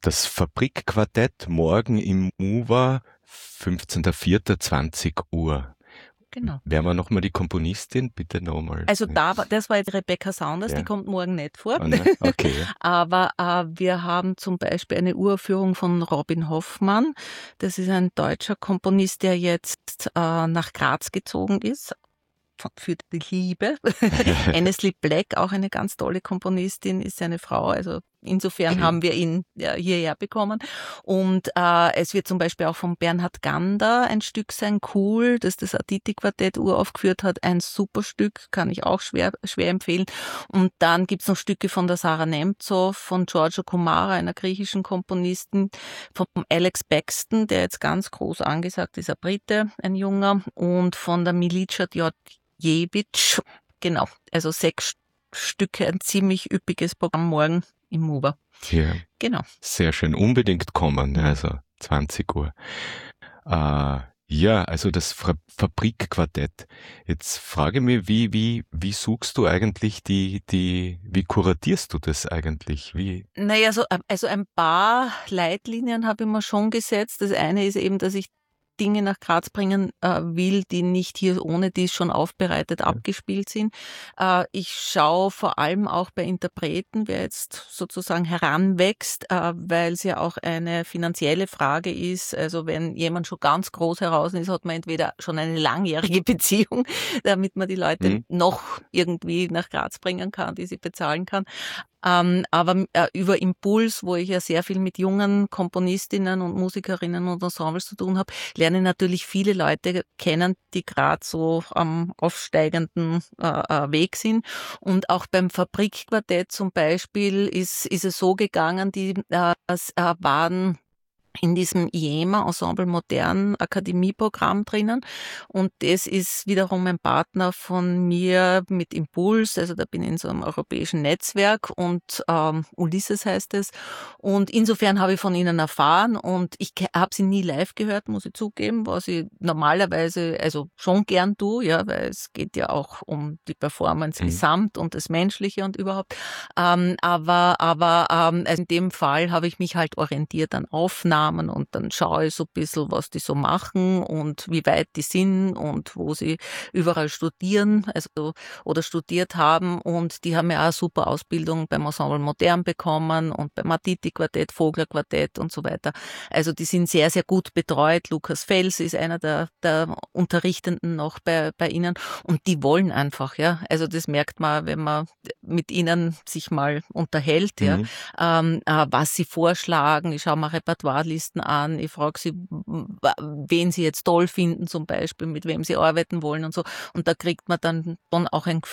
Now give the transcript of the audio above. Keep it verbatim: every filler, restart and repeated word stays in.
Das Fabrikquartett morgen im U W A, fünfzehnter vierter zwanzig Uhr. Genau. Wer war nochmal die Komponistin? Bitte nochmal. Also da war, das war jetzt Rebecca Saunders, Ja. die kommt morgen nicht vor. Oh, ne? Okay. Aber äh, wir haben zum Beispiel eine Uraufführung von Robin Hoffmann. Das ist ein deutscher Komponist, der jetzt äh, nach Graz gezogen ist. Für die Liebe. Annesley Black, auch eine ganz tolle Komponistin, ist seine Frau. Also insofern Okay. haben wir ihn ja, hierher bekommen. Und äh, es wird zum Beispiel auch von Bernhard Gander ein Stück sein, Cool, das das Aditi-Quartett uraufgeführt hat. Ein super Stück, kann ich auch schwer, schwer empfehlen. Und dann gibt's noch Stücke von der Sarah Nemtsov, von Giorgio Komara, einer griechischen Komponistin, von Alex Paxton, der jetzt ganz groß angesagt ist, ein Brite, ein Junger, und von der Milica Djordjevic. Genau, also sechs Stücke, ein ziemlich üppiges Programm morgen im U W A. Ja. Genau. Sehr schön. Unbedingt kommen, also zwanzig Uhr. Äh, ja, also das Fra- Fabrikquartett. Jetzt frage ich mich, wie, wie, wie suchst du eigentlich die, die, wie kuratierst du das eigentlich? Wie? Naja, so, also ein paar Leitlinien habe ich mir schon gesetzt. Das eine ist eben, dass ich Dinge nach Graz bringen äh, will, die nicht hier ohne dies schon aufbereitet Ja. abgespielt sind. Äh, ich schaue vor allem auch bei Interpreten, wer jetzt sozusagen heranwächst, äh, weil es ja auch eine finanzielle Frage ist. Also wenn jemand schon ganz groß heraus ist, hat man entweder schon eine langjährige Beziehung, damit man die Leute Mhm. noch irgendwie nach Graz bringen kann, die sie bezahlen kann. Ähm, aber äh, über Impuls, wo ich ja sehr viel mit jungen Komponistinnen und Musikerinnen und Ensembles zu tun habe, lerne ich natürlich viele Leute kennen, die gerade so am aufsteigenden äh, Weg sind. Und auch beim Fabrikquartett zum Beispiel ist, ist es so gegangen, die äh, es, äh, waren in diesem I E M A, Ensemble Modern Akademieprogramm drinnen. Und das ist wiederum ein Partner von mir mit Impuls. Also da bin ich in so einem europäischen Netzwerk und ähm, Ulysses heißt es. Und insofern habe ich von ihnen erfahren und ich habe sie nie live gehört, muss ich zugeben, was ich normalerweise also schon gern tue, ja, weil es geht ja auch um die Performance Mhm. gesamt und das Menschliche und überhaupt. Ähm, aber aber ähm, also in dem Fall habe ich mich halt orientiert an Aufnahmen und dann schaue ich so ein bisschen, was die so machen und wie weit die sind und wo sie überall studieren, also oder studiert haben, und die haben ja auch eine super Ausbildung beim Ensemble Modern bekommen und beim Aditi-Quartett, Vogler-Quartett und so weiter. Also die sind sehr, sehr gut betreut. Lukas Fels ist einer der, der Unterrichtenden noch bei, bei ihnen und die wollen einfach, ja. Also das merkt man, wenn man mit ihnen sich mal unterhält, ja, Mhm. ähm, äh, was sie vorschlagen. Ich schaue mir Repertoirelisten an, ich frage sie, wen sie jetzt toll finden zum Beispiel, mit wem sie arbeiten wollen und so. Und da kriegt man dann schon auch ein